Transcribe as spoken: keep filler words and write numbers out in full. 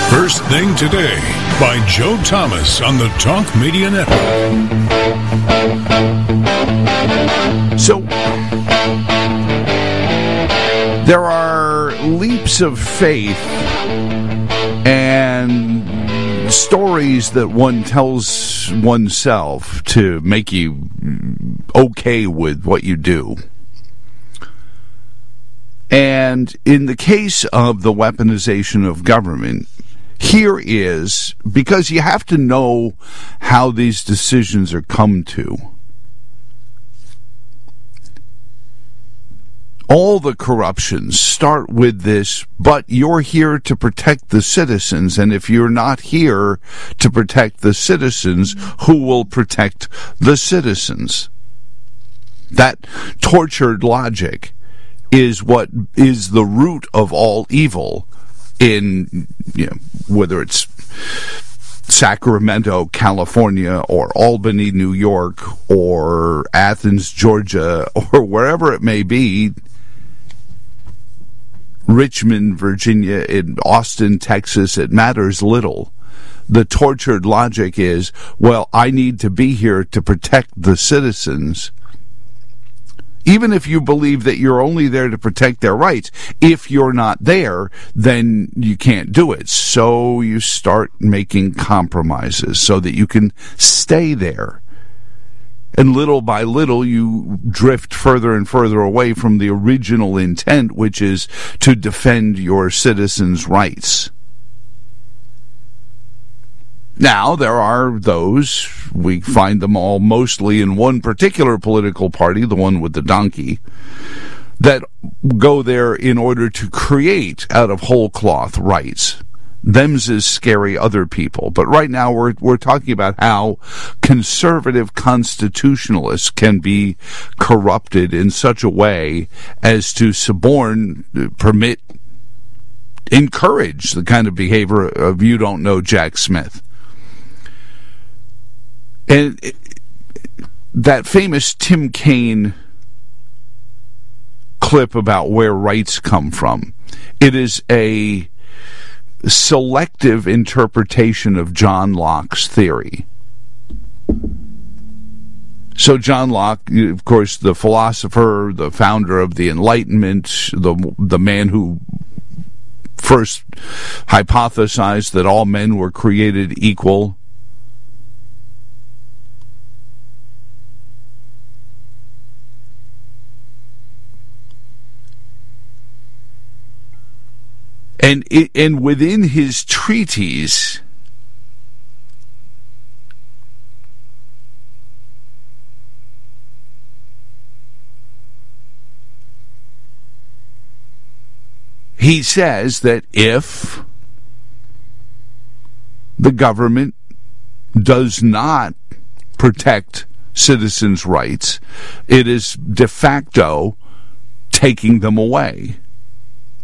First Thing Today by Joe Thomas on the Talk Media Network. So, there are leaps of faith and stories that one tells oneself to make you okay with what you do. And in the case of the weaponization of government, here is, because you have to know how these decisions are come to. All the corruptions start with this, but you're here to protect the citizens, and if you're not here to protect the citizens, who will protect the citizens? That tortured logic is what is the root of all evil in, you know, whether it's Sacramento, California, or Albany, New York, or Athens, Georgia, or wherever it may be, Richmond, Virginia, in Austin, Texas, it matters little. The tortured logic is, well, I need to be here to protect the citizens. Even if you believe that you're only there to protect their rights, if you're not there, then you can't do it. So you start making compromises so that you can stay there. And little by little, you drift further and further away from the original intent, which is to defend your citizens' rights. Now, there are those, we find them all mostly in one particular political party, the one with the donkey, that go there in order to create out of whole cloth rights. Them's is scary other people. But right now we're we're talking about how conservative constitutionalists can be corrupted in such a way as to suborn, permit, encourage the kind of behavior of you don't know Jack Smith. And it, that famous Tim Kaine clip about where rights come from, it is a selective interpretation of John Locke's theory. So John Locke, of course, the philosopher, the founder of the Enlightenment, the the man who first hypothesized that all men were created equal. And it, and within his treatise, he says that if the government does not protect citizens' rights, it is de facto taking them away.